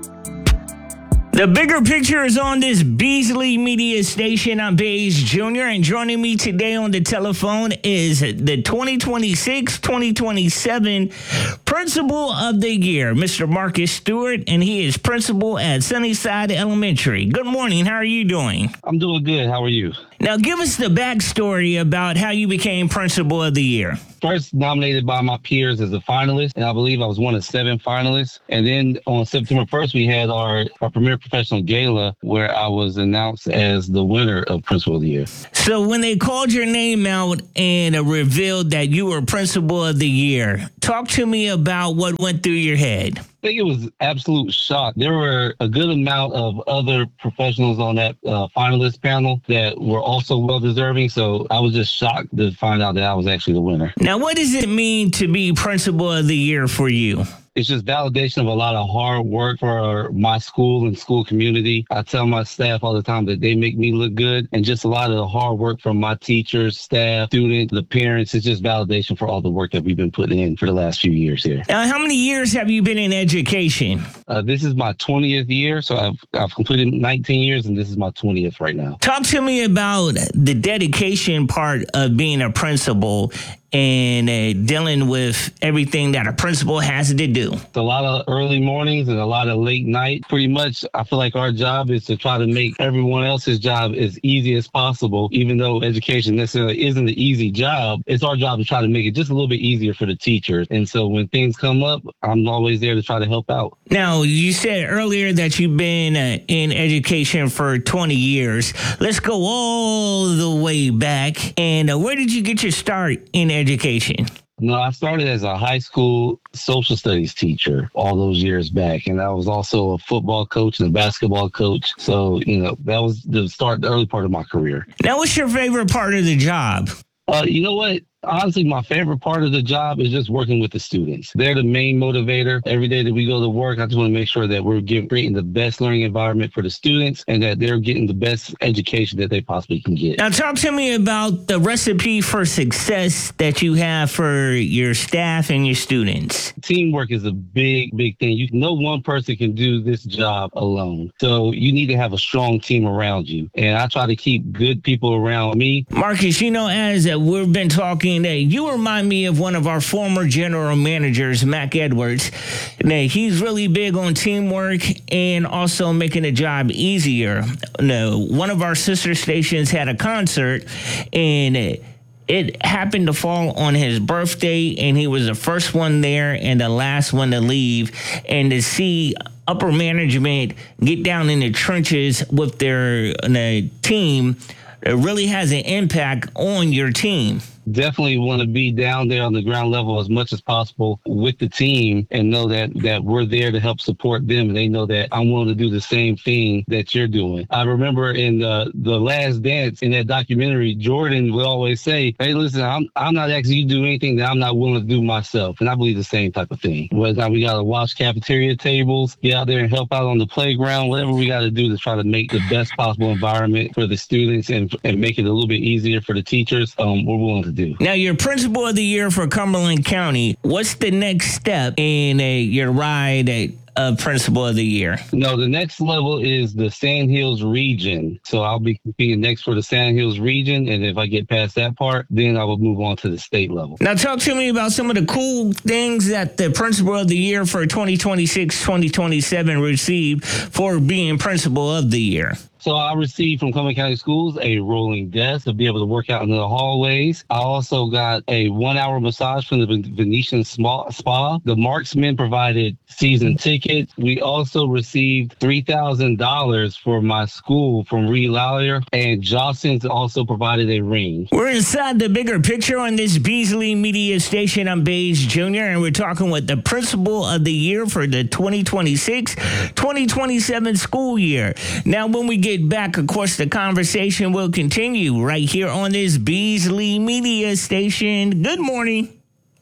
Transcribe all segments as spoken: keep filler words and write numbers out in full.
The bigger picture is on this Beasley Media Station. I'm Beige Junior, and joining me today on the telephone is the twenty twenty-six twenty twenty-seven Principal of the Year, Mister Marcus Stewart, and he is principal at Sunnyside Elementary. Good morning. How are you doing? I'm doing good. How are you? Now, give us the backstory about how you became Principal of the Year. First nominated by my peers as a finalist, and I believe I was one of seven finalists. And then on September first, we had our, our premier professional gala where I was announced as the winner of Principal of the Year. So when they called your name out and uh, revealed that you were Principal of the Year, talk to me about what went through your head. I think it was absolute shock. There were a good amount of other professionals on that uh, finalist panel that were also well-deserving, so I was just shocked to find out that I was actually the winner. Now, what does it mean to be Principal of the Year for you? It's just validation of a lot of hard work for my school and school community. I tell my staff all the time that they make me look good, and just a lot of the hard work from my teachers, staff, students, the parents. It's just validation for all the work that we've been putting in for the last few years here. Now, how many years have you been in education? Uh, this is my twentieth year, so I've, I've completed nineteen years, and this is my twentieth right now. Talk to me about the dedication part of being a principal and uh, dealing with everything that a principal has to do. It's a lot of early mornings and a lot of late night. Pretty much, I feel like our job is to try to make everyone else's job as easy as possible. Even though education necessarily isn't an easy job, it's our job to try to make it just a little bit easier for the teachers. And so when things come up, I'm always there to try to help out. Now, you said earlier that you've been uh, in education for twenty years. Let's go all the way back. And uh, where did you get your start in education? Education? No, I started as a high school social studies teacher all those years back. And I was also a football coach and a basketball coach. So, you know, that was the start, the early part of my career. Now, what's your favorite part of the job? Uh, you know what? Honestly, my favorite part of the job is just working with the students. They're the main motivator. Every day that we go to work, I just want to make sure that we're giving, creating the best learning environment for the students and that they're getting the best education that they possibly can get. Now, talk to me about the recipe for success that you have for your staff and your students. Teamwork is a big, big thing. You, no one person can do this job alone. So you need to have a strong team around you. And I try to keep good people around me. Marcus, you know, as uh, we've been talking, you remind me of one of our former general managers, Mac Edwards. Now, he's really big on teamwork and also making the job easier. No, one of our sister stations had a concert, and it, it happened to fall on his birthday, and he was the first one there and the last one to leave. And to see upper management get down in the trenches with their uh, team, it really has an impact on your team. Definitely want to be down there on the ground level as much as possible with the team and know that that we're there to help support them. And they know that I'm willing to do the same thing that you're doing. I remember in the, the Last Dance in that documentary, Jordan would always say, hey, listen, I'm I'm not asking you to do anything that I'm not willing to do myself. And I believe the same type of thing. Whether we got to wash cafeteria tables, get out there and help out on the playground, whatever we got to do to try to make the best possible environment for the students and, and make it a little bit easier for the teachers, um, we're willing to do. Now, you're Principal of the Year for Cumberland County. What's the next step in uh, your ride at uh, Principal of the Year? No, the next level is the Sand Hills region. So I'll be competing next for the Sand Hills region. And if I get past that part, then I will move on to the state level. Now, talk to me about some of the cool things that the Principal of the Year for twenty twenty-six twenty twenty-seven received for being Principal of the Year. So I received from Cumberland County Schools a rolling desk to be able to work out in the hallways. I also got a one-hour massage from the Venetian Spa. The Marksmen provided season tickets. We also received three thousand dollars for my school from Reed Lawyer, and Jostens also provided a ring. We're inside the bigger picture on this Beasley Media Station. I'm Beige Junior, and we're talking with the Principal of the Year for the twenty twenty-six twenty twenty-seven school year. Now, when we get back, of course, the conversation will continue right here on this Beasley Media Station. Good morning.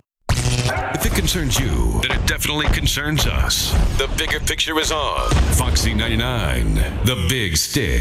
If it concerns you, then it definitely concerns us. The bigger picture is on Foxy ninety-nine, The Big Stick.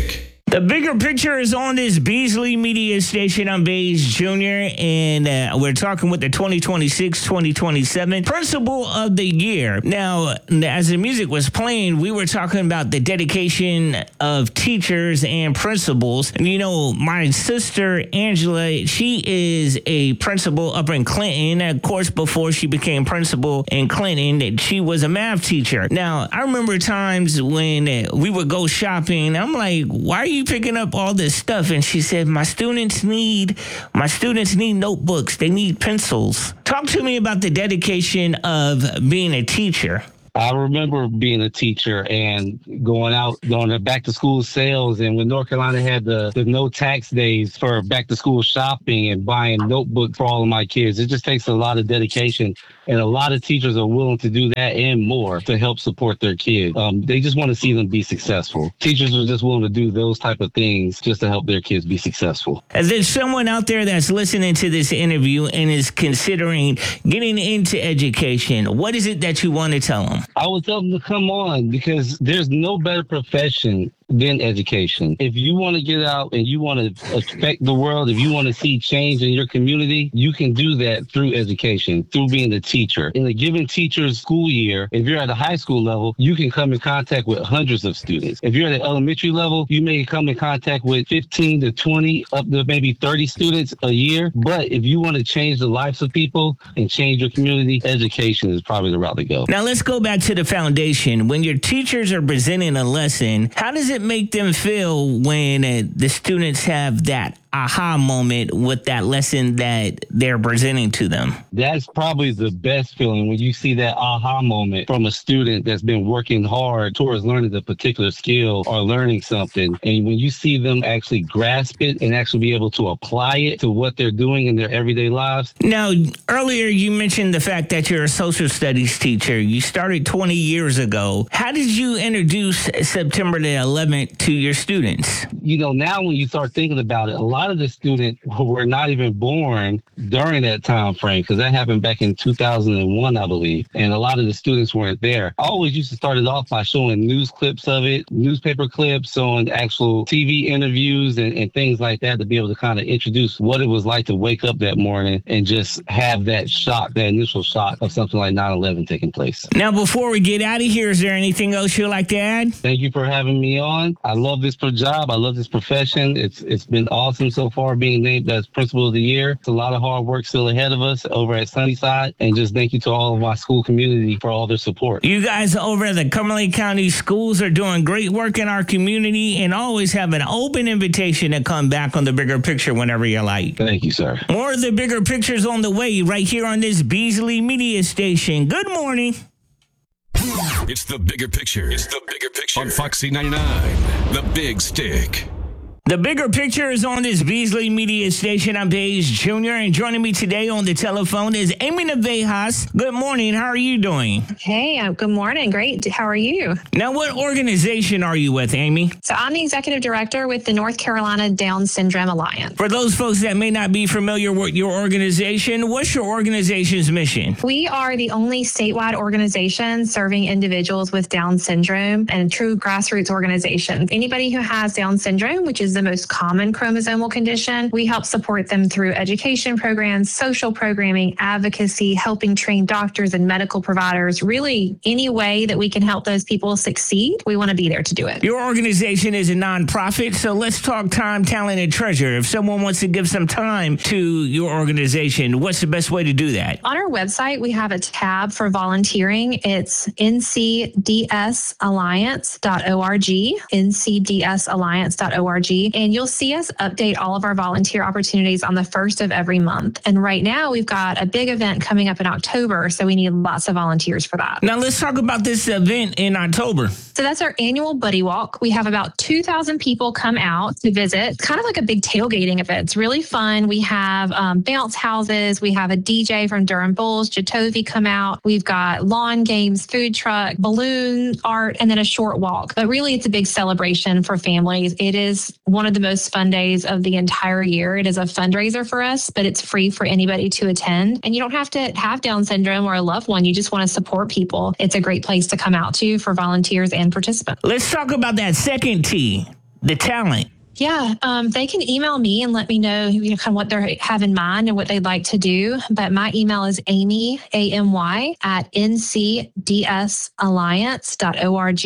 The bigger picture is on this Beasley Media Station. I'm Baze Junior, and uh, we're talking with the twenty twenty-six twenty twenty-seven Principal of the Year. Now, as the music was playing, we were talking about the dedication of teachers and principals. And, you know, my sister, Angela, she is a principal up in Clinton. Of course, before she became principal in Clinton, she was a math teacher. Now, I remember times when uh, we would go shopping. I'm like, why are you picking up all this stuff? And she said, my students need my students need notebooks. They need pencils. Talk to me about the dedication of being a teacher. I remember being a teacher and going out, going to back to school sales. And when North Carolina had the, the no tax days for back to school shopping and buying notebooks for all of my kids, it just takes a lot of dedication. And a lot of teachers are willing to do that and more to help support their kids. Um, they just want to see them be successful. Teachers are just willing to do those type of things just to help their kids be successful. Is there someone out there that's listening to this interview and is considering getting into education? What is it that you want to tell them? I would tell them to come on, because there's no better profession than education. If you want to get out and you want to affect the world, if you want to see change in your community, you can do that through education, through being a teacher. In a given teacher's school year, if you're at a high school level, you can come in contact with hundreds of students. If you're at an elementary level, you may come in contact with fifteen to twenty, up to maybe thirty students a year. But if you want to change the lives of people and change your community, education is probably the route to go. Now let's go back to the foundation. When your teachers are presenting a lesson, how does it make them feel when uh, the students have that aha moment with that lesson that they're presenting to them? That's probably the best feeling, when you see that aha moment from a student that's been working hard towards learning a particular skill or learning something. And when you see them actually grasp it and actually be able to apply it to what they're doing in their everyday lives. Now, earlier you mentioned the fact that you're a social studies teacher. You started twenty years ago. How did you introduce September the eleventh to your students? You know, now when you start thinking about it, a lot A lot of the students were not even born during that time frame, because that happened back in two thousand one, I believe. And a lot of the students weren't there. I always used to start it off by showing news clips of it, newspaper clips on actual T V interviews and, and things like that, to be able to kind of introduce what it was like to wake up that morning and just have that shock, that initial shock of something like nine eleven taking place. Now, before we get out of here, is there anything else you'd like to add? Thank you for having me on. I love this job. I love this profession. It's It's been awesome so far, being named as Principal of the Year. It's a lot of hard work still ahead of us over at Sunnyside, and just thank you to all of my school community for all their support. You guys over at the Cumberland County Schools are doing great work in our community, and always have an open invitation to come back on The Bigger Picture whenever you like. Thank you, sir. More of The Bigger Picture's on the way right here on this Beasley Media Station. Good morning. It's The Bigger Picture. It's The Bigger Picture on Foxy ninety-nine, The Big Stick. The Bigger Picture is on this Beasley Media Station. I'm Baze Junior, and joining me today on the telephone is Amy Navejas. Good morning. How are you doing? Hey, uh, good morning. Great. How are you? Now, what organization are you with, Amy? So I'm the executive director with the North Carolina Down Syndrome Alliance. For those folks that may not be familiar with your organization, what's your organization's mission? We are the only statewide organization serving individuals with Down syndrome, and a true grassroots organization. Anybody who has Down syndrome, which is the most common chromosomal condition, we help support them through education programs, social programming, advocacy, helping train doctors and medical providers. Really, any way that we can help those people succeed, we want to be there to do it. Your organization is a nonprofit, so let's talk time, talent, and treasure. If someone wants to give some time to your organization, what's the best way to do that? On our website, we have a tab for volunteering. It's N C D S alliance dot org, N C D S alliance dot org. And you'll see us update all of our volunteer opportunities on the first of every month. And right now we've got a big event coming up in October, so we need lots of volunteers for that. Now let's talk about this event in October. So that's our annual Buddy Walk. We have about two thousand people come out to visit. It's kind of like a big tailgating event. It's really fun. We have um, bounce houses. We have a D J from Durham Bulls, Jatovi, come out. We've got lawn games, food truck, balloon art, and then a short walk. But really, it's a big celebration for families. It is one of the most fun days of the entire year. It is a fundraiser for us, but it's free for anybody to attend. And you don't have to have Down syndrome or a loved one. You just want to support people. It's a great place to come out to for volunteers and participants. Let's talk about that second T, the talent. Yeah, um, they can email me and let me know, you know, kind of what they have in mind and what they'd like to do. But my email is Amy, A M Y, at N C D S alliance dot org.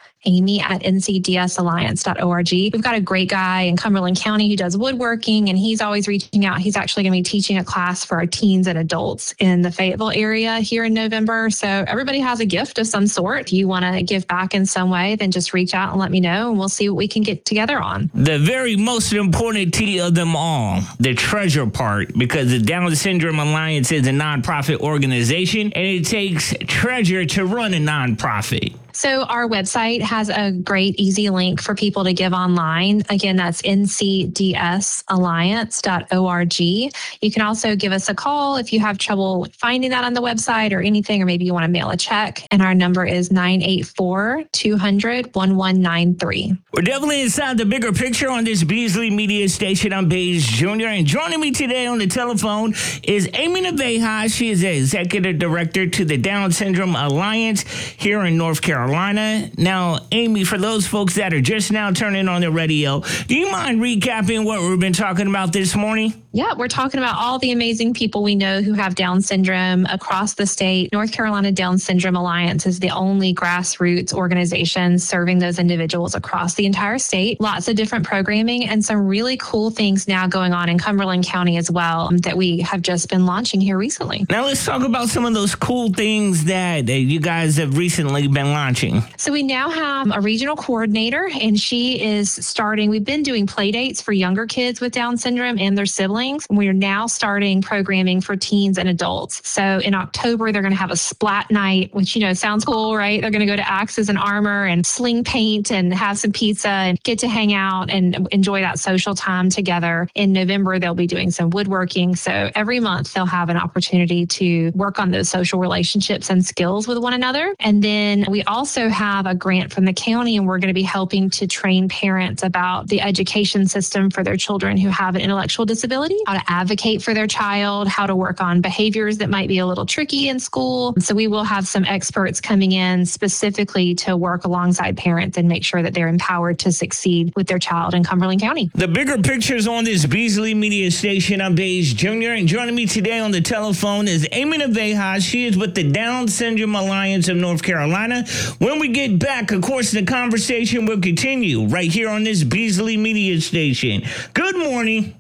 Amy at N C D S alliance dot org. We've got a great guy in Cumberland County who does woodworking, and he's always reaching out. He's actually going to be teaching a class for our teens and adults in the Fayetteville area here in November. So everybody has a gift of some sort. If you want to give back in some way, then just reach out and let me know, and we'll see what we can get together on. The very most important T of them all, the treasure part, because the Down Syndrome Alliance is a nonprofit organization, and it takes treasure to run a nonprofit. So our website has a great, easy link for people to give online. Again, that's N C D S alliance dot org. You can also give us a call if you have trouble finding that on the website or anything, or maybe you want to mail a check. And our number is nine eight four, two hundred, eleven ninety-three. We're definitely inside the bigger picture on this Beasley Media Station. I'm Baze Junior And joining me today on the telephone is Amy Naveja. She is the Executive Director to the Down Syndrome Alliance here in North Carolina. Now, Amy, for those folks that are just now turning on the radio, do you mind recapping what we've been talking about this morning? Yeah, we're talking about all the amazing people we know who have Down syndrome across the state. North Carolina Down Syndrome Alliance is the only grassroots organization serving those individuals across the entire state. Lots of different programming and some really cool things now going on in Cumberland County as well that we have just been launching here recently. Now let's talk about some of those cool things that uh, you guys have recently been launching. So we now have a regional coordinator, and she is starting, we've been doing play dates for younger kids with Down syndrome and their siblings. And we are now starting programming for teens and adults. So in October, they're going to have a splat night, which, you know, sounds cool, right? They're going to go to Axes and Armor and sling paint and have some pizza and get to hang out and enjoy that social time together. In November, they'll be doing some woodworking. So every month they'll have an opportunity to work on those social relationships and skills with one another. And then we also have a grant from the county, and we're going to be helping to train parents about the education system for their children who have an intellectual disability, how to advocate for their child, how to work on behaviors that might be a little tricky in school. So we will have some experts coming in specifically to work alongside parents and make sure that they're empowered to succeed with their child in Cumberland County. The bigger pictures on this Beasley Media Station. I'm Baze Junior And joining me today on the telephone is Amy Naveja. She is with the Down Syndrome Alliance of North Carolina. When we get back, of course, the conversation will continue right here on this Beasley Media Station. Good morning.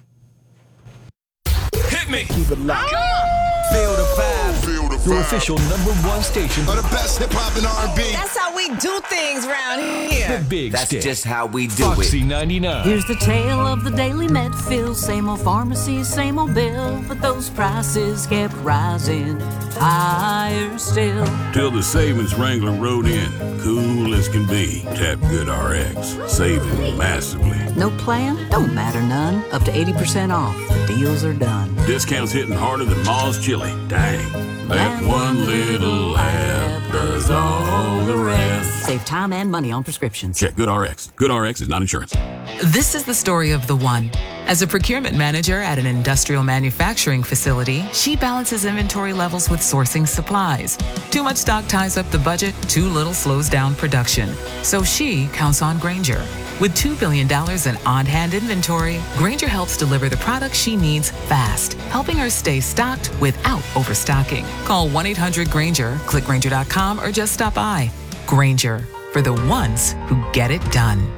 Hit me. Keep it locked. Feel the vibe. Feel the Your vibe. official number one station. Of the best hip hop and R and B. That's how we do things around here. The Big That's Stick. just how we do Foxy it. ninety-nine. Here's the tale of the daily Medfield. Same old pharmacy, same old bill. But those prices kept rising higher still. Till the savings Wrangler rode in, cool as can be. Tap Good R X, saving massively. No plan? Don't matter none. Up to eighty percent off. The deals are done. Discounts hitting harder than Ma's chili. Dang, that one little app does all the rest. Save time and money on prescriptions. Check Good R X. Good R X is not insurance. This is the story of the one. As a procurement manager at an industrial manufacturing facility, she balances inventory levels with sourcing supplies. Too much stock ties up the budget, too little slows down production. So she counts on Grainger. With two billion dollars in on-hand inventory, Grainger helps deliver the products she needs fast, helping her stay stocked without overstocking. Call one eight hundred Grainger, click Grainger dot com, or just stop by. Grainger, for the ones who get it done.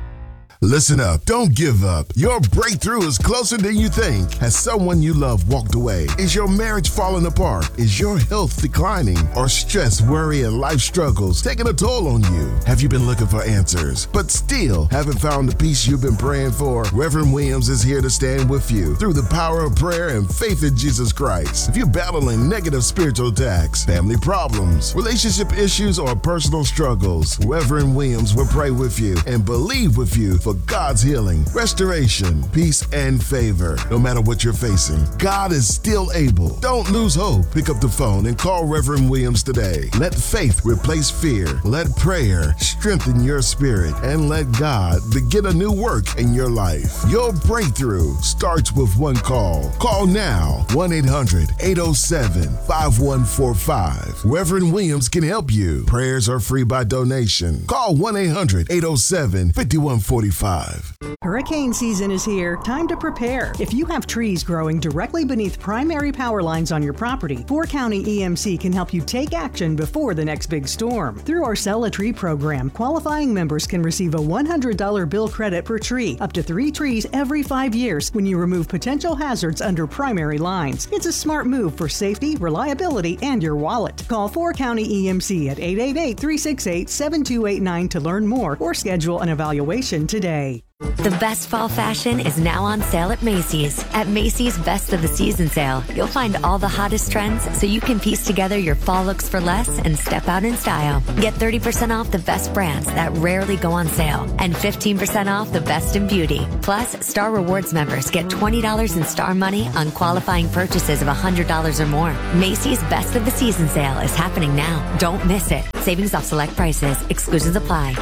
Listen up. Don't give up. Your breakthrough is closer than you think. Has someone you love walked away? Is your marriage falling apart? Is your health declining? Or stress, worry, and life struggles taking a toll on you? Have you been looking for answers, but still haven't found the peace you've been praying for? Reverend Williams is here to stand with you through the power of prayer and faith in Jesus Christ. If you're battling negative spiritual attacks, family problems, relationship issues, or personal struggles, Reverend Williams will pray with you and believe with you for God's healing, restoration, peace, and favor. No matter what you're facing, God is still able. Don't lose hope. Pick up the phone and call Reverend Williams today. Let faith replace fear. Let prayer strengthen your spirit. And let God begin a new work in your life. Your breakthrough starts with one call. Call now, one eight hundred, eight oh seven, five one four five. Reverend Williams can help you. Prayers are free by donation. Call one eight hundred, eight oh seven, five one four five. five. Hurricane season is here. Time to prepare. If you have trees growing directly beneath primary power lines on your property, Four County E M C can help you take action before the next big storm. Through our Sell a Tree program, qualifying members can receive a one hundred dollars bill credit per tree, up to three trees every five years when you remove potential hazards under primary lines. It's a smart move for safety, reliability, and your wallet. Call Four County E M C at eight eight eight, three six eight, seven two eight nine to learn more or schedule an evaluation today. The best fall fashion is now on sale at Macy's. At Macy's Best of the Season sale, you'll find all the hottest trends so you can piece together your fall looks for less and step out in style. Get thirty percent off the best brands that rarely go on sale and fifteen percent off the best in beauty. Plus, Star Rewards members get twenty dollars in Star Money on qualifying purchases of one hundred dollars or more. Macy's Best of the Season sale is happening now. Don't miss it. Savings off select prices. Exclusions apply.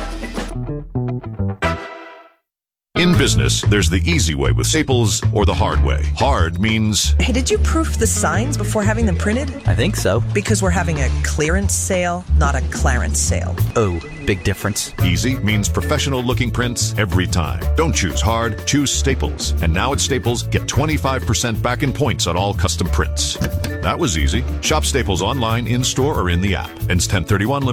In business, there's the easy way with Staples or the hard way. Hard means... Hey, did you proof the signs before having them printed? I think so. Because we're having a clearance sale, not a clarence sale. Oh, big difference. Easy means professional-looking prints every time. Don't choose hard, choose Staples. And now at Staples, get twenty-five percent back in points on all custom prints. That was easy. Shop Staples online, in-store, or in the app. Ends ten thirty-one.